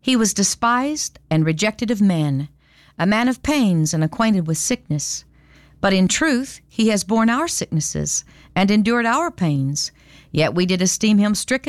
He was despised and rejected of men, a man of pains and acquainted with sickness. But in truth he has borne our sicknesses and endured our pains, yet we did esteem him stricken